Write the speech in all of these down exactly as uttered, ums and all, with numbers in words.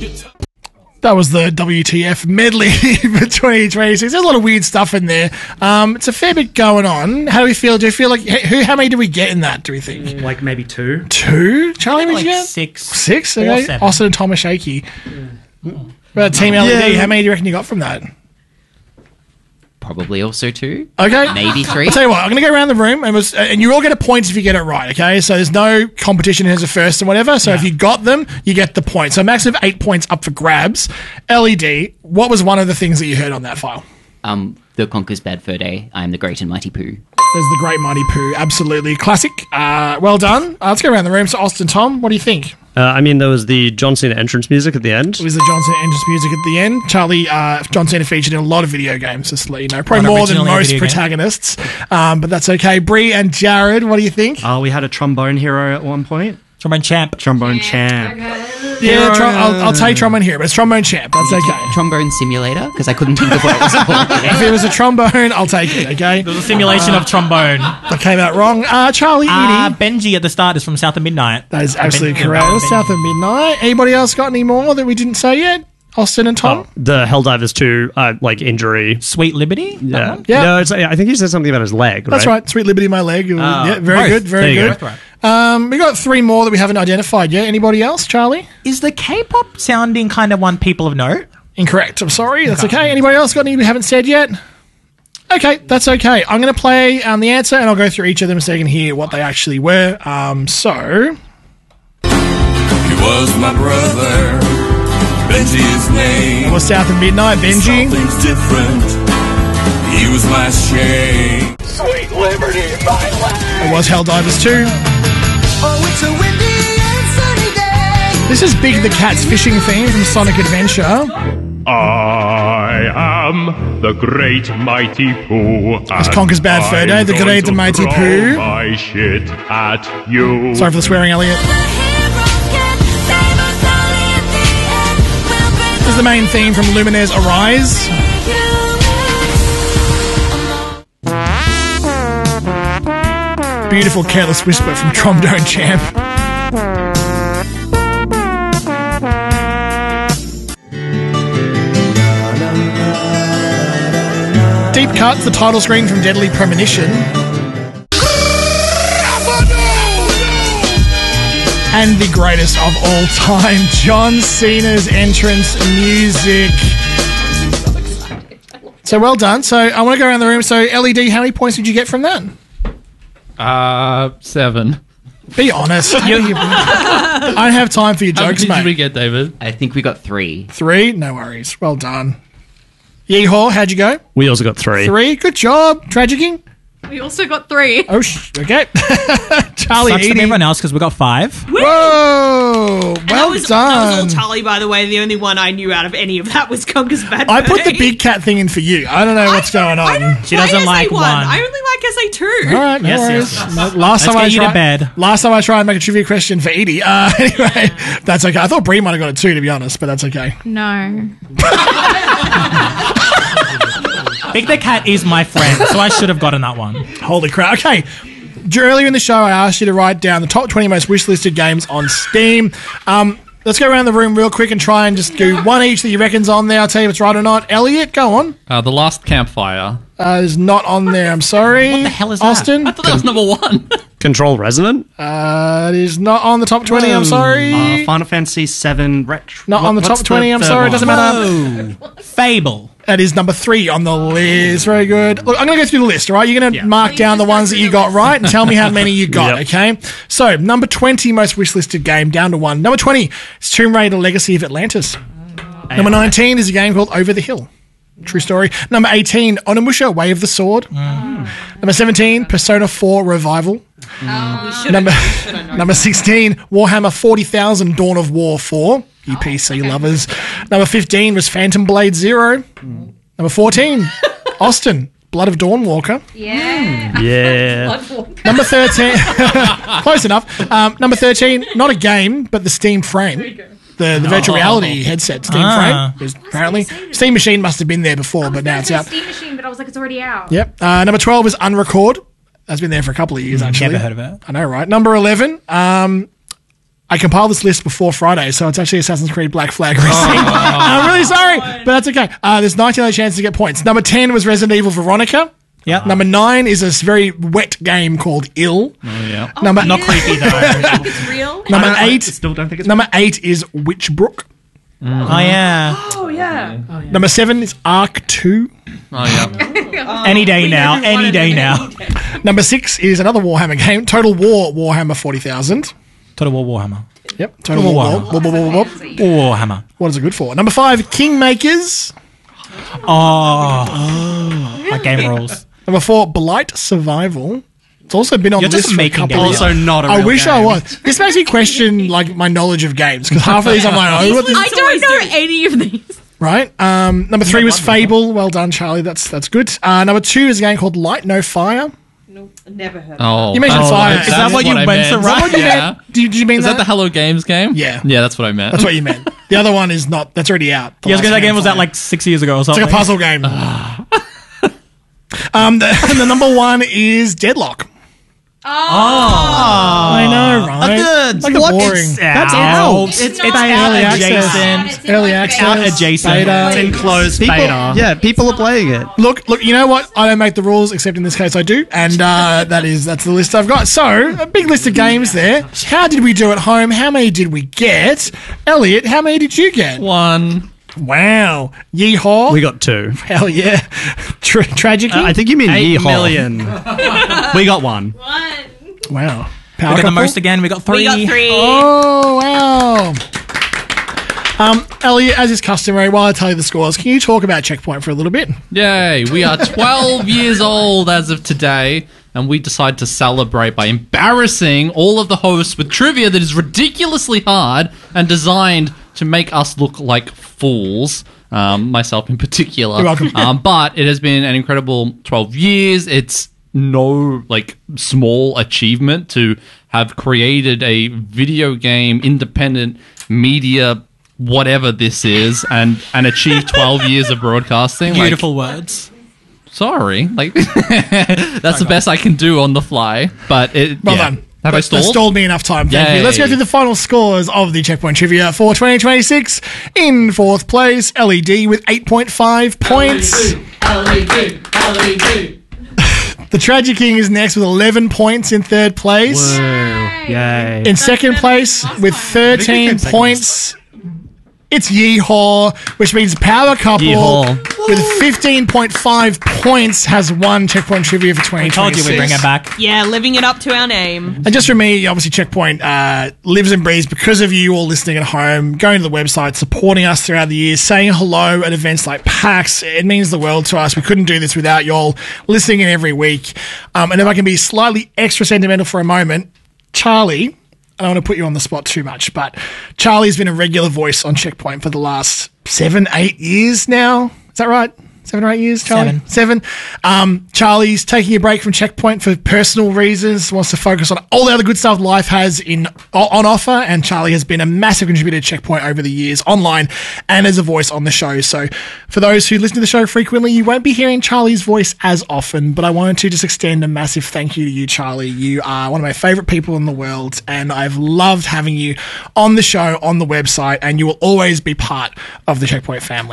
That was the W T F medley for twenty twenty-six. There's a lot of weird stuff in there. Um, it's a fair bit going on. How do we feel? Do we feel like who? How many do we get in that? Do we think like maybe two? Two? Charlie, what like did you get? Six. Six. Okay. Seven. Austin and Tom are shaky. Yeah. But Team L E D, Yeah. how many do you reckon you got from that? Probably also two. Okay. Maybe three. I'll tell you what, I'm going to go around the room and, was, and you all get a point if you get it right, okay? So there's no competition as a first and whatever. So Yeah. if you got them, you get the point. So a max of eight points up for grabs. L E D, what was one of the things that you heard on that file? Um, the Conker's Bad Fur Day. I am the Great and Mighty Pooh. There's the Great Mighty Pooh. Absolutely. Classic. Uh, well done. Uh, let's go around the room. So Austin, Tom, what do you think? Uh, I mean, there was the John Cena entrance music at the end. It was the John Cena entrance music at the end. Charlie, uh, John Cena featured in a lot of video games, just to let you know. Probably Not more than originally a most video game. protagonists. Um, but that's okay. Bree and Jared, what do you think? Oh, we had a trombone hero at one point. Trombone champ. Trombone champ. Yeah, tro- I'll, I'll take trombone here, but it's trombone champ. That's okay. Trombone Simulator, because I couldn't think of what it was called. If it was a trombone, I'll take it, okay? There was a simulation of trombone. I came out wrong. Uh, Charlie, Uh, Edie. Benji at the start is from South of Midnight. That is absolutely Benji- correct. Benji. South of Midnight. Anybody else got any more that we didn't say yet? Austin and Tom? Oh, the Helldivers two, uh, like injury. Sweet Liberty? That Yeah. one? Yeah. No, it's, I think he said something about his leg. That's right. Sweet Liberty, my leg. yeah, very both. good. Very There you good. go. Both Um, we got three more that we haven't identified yet. Anybody else, Charlie? Is the K-pop sounding kind of one people of note? Incorrect. I'm sorry. That's okay. Anybody else got any we haven't said yet? Okay, that's okay. I'm going to play um, the answer, and I'll go through each of them so you can hear what they actually were. Um, so, He was my brother, Benji his name. it was South of Midnight, Benji. Something's different. He was my shame. Sweet Liberty, my life. It was Helldivers two. Oh, it's a windy and sunny day. This is Big the Cat's fishing theme from Sonic Adventure. I am the great mighty Pooh. That's Conker's Bad Fur Day, the great and mighty Pooh. My shit at you. Sorry for the swearing, Elliot. This is the main theme from Lumineers Arise. Beautiful Careless Whisper from Trombone Champ. Deep Cuts, the title screen from Deadly Premonition. And the greatest of all time, John Cena's entrance music. So well done. So I want to go around the room. So L E D, how many points did you get from that? Uh, seven. Be honest. I don't have time for your How many jokes, did mate. we get, David? I think we got three. Three? No worries. Well done. Yeehaw, how'd you go? We also got three. Three. Good job. Tragicking. We also got three. Oh, sh- okay. Charlie, Sucks from Edie. everyone else because we got five. Whoa. And Well that was, done. That was all Charlie, by the way. The only one I knew out of any of that was Conker's Bad I Fur put the Day. big cat thing in for you. I don't know what's going on. I don't She play doesn't S A like one. one. I only like S A two. All right, no Yes, worries. yes, yes. No- Last Let's time get I you to tried, bed. last time I tried and make a trivia question for Edie. Uh, anyway, that's okay. I thought Bree might have got it too, to be honest, but that's okay. No. Big the Cat is my friend, so I should have gotten that one. Holy crap. Okay. Earlier in the show, I asked you to write down the top twenty most wishlisted games on Steam. Um, let's go around the room real quick and try and just do one each that you reckon's on there. I'll tell you if it's right or not. Elliot, go on. Uh, the Last Campfire. Uh, is not on there. I'm sorry. What the hell is that? Austin? I thought that was number one. Control Resonant. Uh, it is not on the top twenty. I'm sorry. Uh, Final Fantasy seven Retro. Not on the top twenty. I'm third sorry. It one? doesn't matter. Oh, Fable. That is number three on the list. Very good. Look, I'm going to go through the list, all right? You're going to mark down the ones that you got right and tell me how many you got, Yep. okay? So, number twenty most wishlisted game, down to one. Number twenty is Tomb Raider Legacy of Atlantis. Number nineteen is a game called Over the Hill. True story. Number eighteen, Onimusha, Way of the Sword. Number seventeen, Persona four Revival. Number, number sixteen, Warhammer forty thousand Dawn of War four. You P C lovers. Number fifteen was Phantom Blade Zero. Number fourteen, Austin, Blood of Dawnwalker. Yeah. Yeah. Number thirteen, close enough. Um, number thirteen, not a game, but the Steam Frame. The, the virtual reality headset, Steam Ah. Frame, is apparently. Steam Machine must have been there before, but now it's out. Steam Machine, but I was like, it's already out. Yep. Uh, number twelve is Unrecord. That's been there for a couple of years, actually. Never heard of it. I know, right? Number eleven, um, I compiled this list before Friday, so it's actually Assassin's Creed Black Flag Racing. I'm really sorry, but that's okay. Uh, there's nineteen other chances to get points. Number ten was Resident Evil Veronica. Yeah. Number nine is a very wet game called Ill. Oh, yeah. Number Not creepy though. It's real. Number I eight. still don't think it's Number eight is Witchbrook. Oh yeah. Oh yeah. Number seven is Ark Two. Oh, yeah. Any day now. Any day now. Number six is another Warhammer game, Total War Warhammer forty thousand. Total War Warhammer. Yep, Total War War. Warhammer. War, War, War, War, War. Warhammer. What is it good for? Number five, Kingmakers. Oh. My game rules. Number four, Blight Survival. It's also been on You're the just list for a making couple games. of also years. not a I real wish I game. was. This makes me question like my knowledge of games because half of these I'm like, oh, what this I don't know any of these. right? Um, number three was Fable. Well done, Charlie. That's that's good. Uh, number two is a game called Light No Fire. No, never heard. Oh, You mentioned oh, fire. that's Is that what you I meant to meant. write? What did you Yeah. mean? Did, did you mean Is that? that the Hello Games game? Yeah. Yeah, that's what I meant. That's what you meant. The other one is not. That's already out. The Yeah, because last that game was Fire. out like six years ago or It's something. like a puzzle game. um, the, and the number one is Deadlock. Oh. I know, right? Good. Like a What? boring. It's That's out. out. It's, It's it's not out early access. adjacent. Early access. Out adjacent. Beta. It's in closed People, beta. yeah, people are playing it. Look, look. You know what? I don't make the rules, except in this case, I do, and uh, that is that's the list I've got. So, a big list of games there. How did we do at home? How many did we get? Elliot, how many did you get? One. Wow. Yeehaw. We got two. Hell yeah. Tra- Tragic. Uh, I think you mean Eight yeehaw. million. We got one. One. wow. We Power got the couple? most again. We got three. We got three. Oh, wow. Um, Elliot, as is customary, while I tell you the scores, can you talk about Checkpoint for a little bit? Yay, we are twelve years old as of today, and we decide to celebrate by embarrassing all of the hosts with trivia that is ridiculously hard and designed to make us look like fools. Um, myself in particular. You're welcome. Um, but it has been an incredible twelve years. It's no like small achievement to have created a video game independent media whatever this is and and achieve twelve years of broadcasting. Like, Beautiful words. sorry, like that's the best I can do on the fly. But it Well yeah. done. Have I That- that stalled? stalled me enough time. Thank Yay. you. Let's go through the final scores of the Checkpoint Trivia for twenty twenty-six. In fourth place, L E D with eight point five points. The Tragic King is next with eleven points in third place. Yay. In second place with thirteen points, it's Yeehaw, which means Power Couple Yeehaw. with fifteen point five points has won Checkpoint Trivia for twenty Told twenty-six. you we'd bring it back. Yeah, living it up to our name. And just for me, obviously, Checkpoint uh, lives and breathes because of you all listening at home, going to the website, supporting us throughout the years, saying hello at events like PAX. It means the world to us. We couldn't do this without y'all listening in every week. Um, and if I can be slightly extra sentimental for a moment, Charlie, I don't want to put you on the spot too much, but Charlie's been a regular voice on Checkpoint for the last seven, eight years now. Is that right? Seven or eight years, Charlie? Seven. Seven. Um, Charlie's taking a break from Checkpoint for personal reasons, wants to focus on all the other good stuff life has in on offer, and Charlie has been a massive contributor to Checkpoint over the years, online and as a voice on the show. So for those who listen to the show frequently, you won't be hearing Charlie's voice as often, but I wanted to just extend a massive thank you to you, Charlie. You are one of my favourite people in the world, and I've loved having you on the show, on the website, and you will always be part of the Checkpoint family.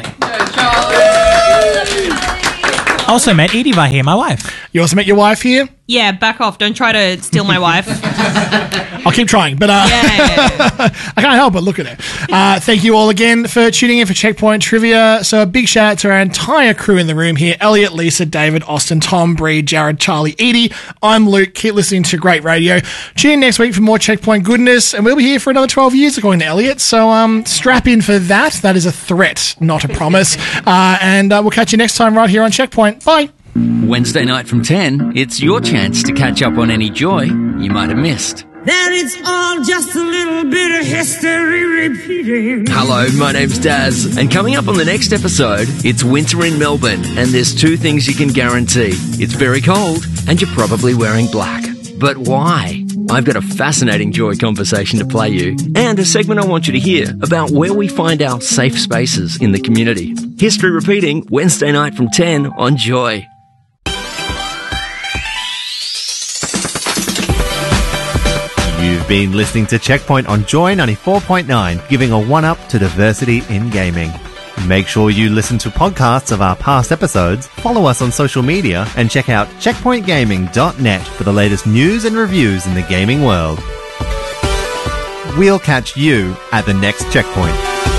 Also met Edie by here, my wife. You also met your wife here? Yeah, back off. Don't try to steal my wife. I'll keep trying, but uh, Yeah. I can't help but look at her. Uh, thank you all again for tuning in for Checkpoint Trivia. So a big shout out to our entire crew in the room here. Elliot, Lisa, David, Austin, Tom, Bree, Jared, Charlie, Edie. I'm Luke. Keep listening to great radio. Tune in next week for more Checkpoint goodness, and we'll be here for another twelve years according to Elliot. So um, strap in for that. That is a threat, not a promise. Uh, and uh, we'll catch you next time right here on Checkpoint. Bye. Wednesday night from ten, it's your chance to catch up on any joy you might have missed. That it's all just a little bit of history repeating. Hello, my name's Daz, and coming up on the next episode, it's winter in Melbourne, and there's two things you can guarantee. It's very cold, and you're probably wearing black. But why? I've got a fascinating Joy conversation to play you, and a segment I want you to hear about where we find our safe spaces in the community. History repeating, Wednesday night from ten on Joy. You've You've been listening to Checkpoint on Joy ninety-four point nine, giving a one-up to diversity in gaming. Make sure you listen to podcasts of our past episodes, follow us on social media, and check out checkpoint gaming dot net for the latest news and reviews in the gaming world. We'll catch you at the next checkpoint.